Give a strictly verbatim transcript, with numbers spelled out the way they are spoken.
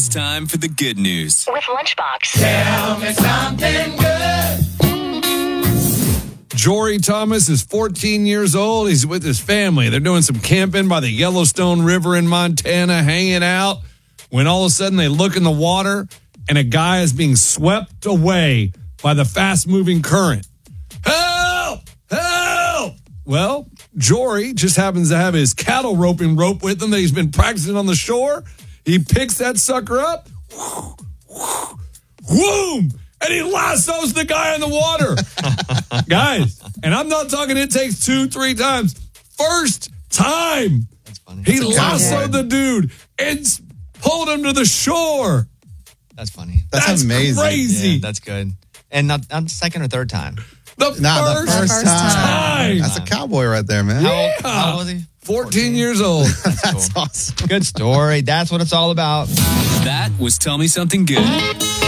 time for the good news. With Lunchbox. Tell me something good. Jory Thomas is fourteen years old. He's with his family. They're doing some camping by the Yellowstone River in Montana, hanging out, when all of a sudden they look in the water and a guy is being swept away by the fast-moving current. Help! Help! Well, Jory just happens to have his cattle roping rope with him that he's been practicing on the shore. He picks that sucker up, whoom, and he lassos the guy in the water. Guys, and I'm not talking it takes two, three times. First time. That's funny. He That's lassoed the dude and pulled him to the shore. That's funny. That's, That's amazing. crazy. Yeah, that's good. And not, not the second or third time. The Nah, first, the first First time. time. That's a cowboy right there, man. How old, how old was he? fourteen years old. That's awesome. Good story. That's what it's all about. That was Tell Me Something Good.